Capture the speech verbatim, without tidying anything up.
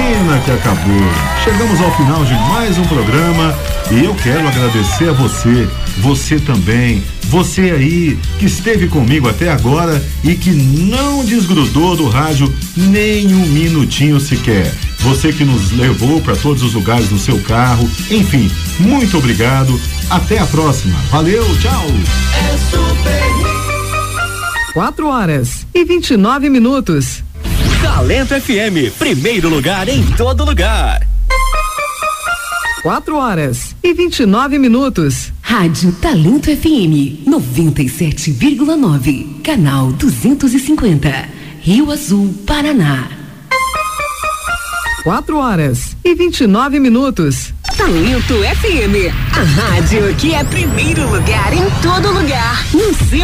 Pena que acabou. Chegamos ao final de mais um programa e eu quero agradecer a você, você também, você aí que esteve comigo até agora e que não desgrudou do rádio nem um minutinho sequer. Você que nos levou para todos os lugares no seu carro, enfim, muito obrigado. Até a próxima. Valeu, tchau. É super. Quatro horas e vinte e nove minutos. Talento F M, primeiro lugar em todo lugar. Quatro horas e vinte e nove minutos. Rádio Talento F M, noventa e sete vírgula nove, canal duzentos e cinquenta, Rio Azul, Paraná. Quatro horas e vinte e nove minutos. Talento F M, a rádio que é primeiro lugar em todo lugar, no seu